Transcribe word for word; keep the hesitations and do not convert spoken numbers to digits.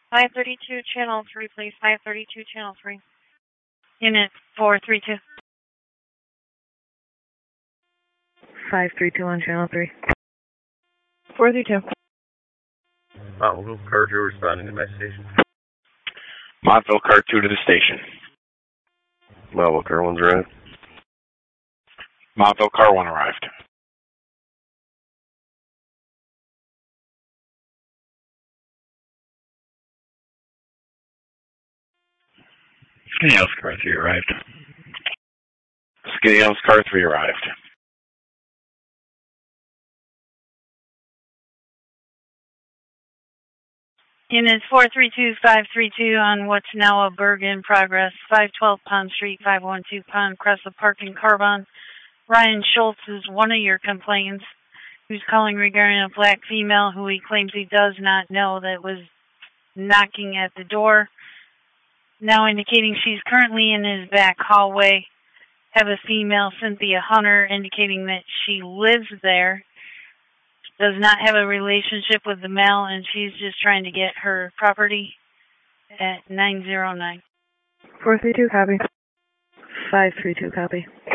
five thirty-two, channel three, please. five thirty-two, channel three. Unit four three two. five three two on channel three. four three two. Montville Car two responding to my station. Montville Car two to the station. Montville Car one's arrived. Montville Car one arrived. Skinny House Car three arrived. Skinny House Car three arrived. Unit four three two, five three two on what's now a Berg in progress, five twelve Pond Street, five one two Pond, Cressa Park in Carbon. Ryan Schultz is one of your complainants who's calling regarding a black female who he claims he does not know that was knocking at the door, now indicating she's currently in his back hallway. Have a female, Cynthia Hunter, indicating that she lives there, does not have a relationship with the male, and she's just trying to get her property at nine zero nine. four three two, copy. five three two, copy.